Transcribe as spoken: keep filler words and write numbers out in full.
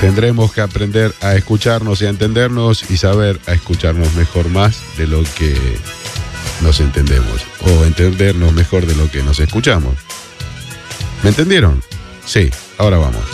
Tendremos que aprender a escucharnos y a entendernos y saber a escucharnos mejor más de lo que nos entendemos. O entendernos mejor de lo que nos escuchamos. ¿Me entendieron? Sí, ahora vamos.